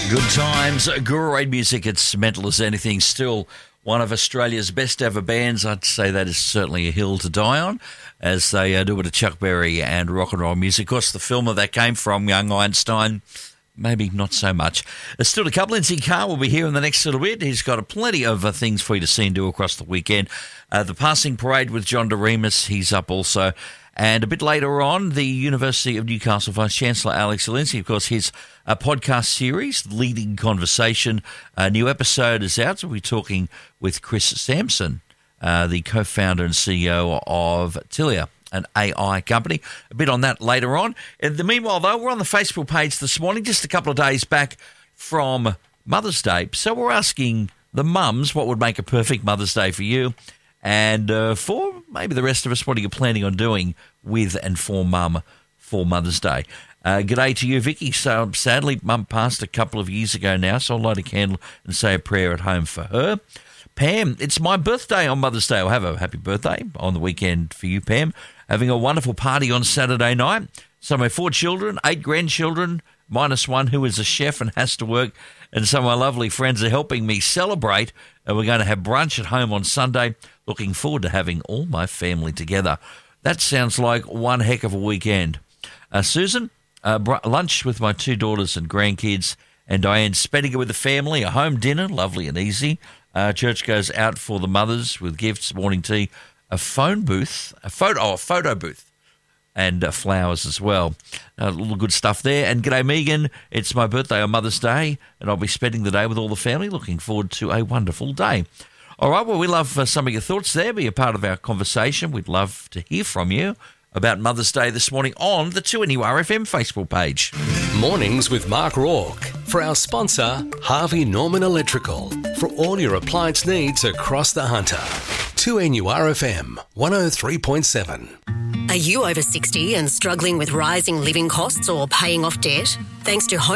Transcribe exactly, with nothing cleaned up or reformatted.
Good times, great music. It's mental as anything. Still one of Australia's best ever bands. I'd say that is certainly a hill to die on, as they uh, do a bit of Chuck Berry and rock and roll music. Of course, the film that that came from, Young Einstein, maybe not so much. There's still to come. Lindsay Carr will be here in the next little bit. He's got a plenty of uh, things for you to see and do across the weekend. Uh, the passing parade with John DeRemus, he's up also. And a bit later on, the University of Newcastle Vice-Chancellor Alex Lindsay, of course, his uh, podcast series, Leading Conversation. A new episode is out, so we'll be talking with Chris Sampson, uh, the co-founder and C E O of Tilia, an A I company. A bit on that later on. In the meanwhile, though, we're on the Facebook page this morning, just a couple of days back from Mother's Day. So we're asking the mums what would make a perfect Mother's Day for you. And uh, for maybe the rest of us, what are you planning on doing with and for Mum for Mother's Day? Uh, g'day to you, Vicky. So sadly, Mum passed a couple of years ago now, so I'll light a candle and say a prayer at home for her. Pam, it's my birthday on Mother's Day. I'll have a happy birthday on the weekend for you, Pam. Having a wonderful party on Saturday night. So my four children, eight grandchildren, minus one who is a chef and has to work, and some of my lovely friends are helping me celebrate. And we're going to have brunch at home on Sunday. Looking forward to having all my family together. That sounds like one heck of a weekend. Uh, Susan, uh, br- lunch with my two daughters and grandkids, and Diane spending it with the family, a home dinner, lovely and easy. Uh, church goes out for the mothers with gifts, morning tea, a phone booth, a photo, oh, a photo booth, and uh, flowers as well. A uh, little good stuff there. And g'day, Megan. It's my birthday on Mother's Day, and I'll be spending the day with all the family. Looking forward to a wonderful day. All right, well, we love uh, some of your thoughts there. Be a part of our conversation. We'd love to hear from you about Mother's Day this morning on the two N U R F M Facebook page. Mornings with Mark Rourke. For our sponsor, Harvey Norman Electrical. For all your appliance needs across the Hunter. two N U R F M, one oh three point seven. Are you over sixty and struggling with rising living costs or paying off debt? Thanks to Home